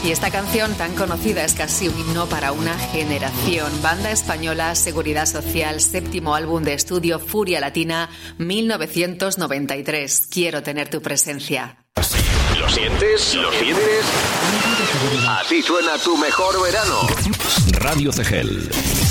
Y esta canción tan conocida es casi un himno para una generación. Banda española, Seguridad Social, 7º álbum de estudio, Furia Latina, 1993. Quiero tener tu presencia. ¿Lo sientes? ¿Lo tienes? Así suena tu mejor verano. Radio Cegel.